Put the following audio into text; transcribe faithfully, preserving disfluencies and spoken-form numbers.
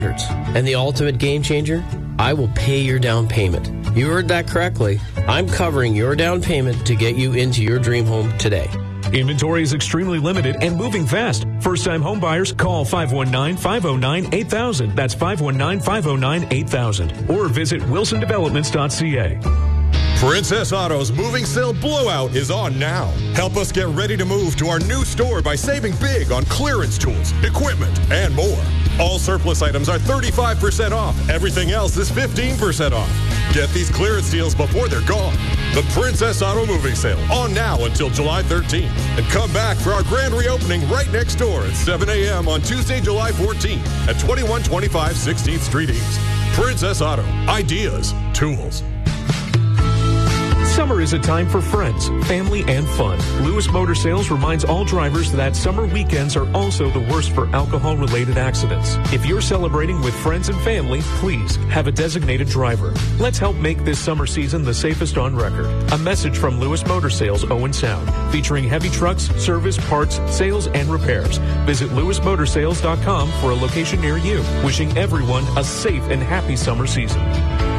And the ultimate game changer? I will pay your down payment. You heard that correctly. I'm covering your down payment to get you into your dream home today. Inventory is extremely limited and moving fast. First-time home buyers, call five one nine, five oh nine, eight thousand. That's five one nine, five oh nine, eight thousand. Or visit wilson developments dot c a. Princess Auto's moving sale blowout is on now. Help us get ready to move to our new store by saving big on clearance tools, equipment, and more. All surplus items are thirty-five percent off. Everything else is fifteen percent off. Get these clearance deals before they're gone. The Princess Auto Moving Sale on now until July thirteenth. And come back for our grand reopening right next door at seven a.m. on Tuesday, July fourteenth at twenty-one twenty-five sixteenth Street East. Princess Auto. Ideas. Tools. Summer is a time for friends, family, and fun. Lewis Motor Sales reminds all drivers that summer weekends are also the worst for alcohol-related accidents. If you're celebrating with friends and family, please have a designated driver. Let's help make this summer season the safest on record. A message from Lewis Motor Sales, Owen Sound, featuring heavy trucks, service, parts, sales, and repairs. Visit lewis motor sales dot com for a location near you. Wishing everyone a safe and happy summer season.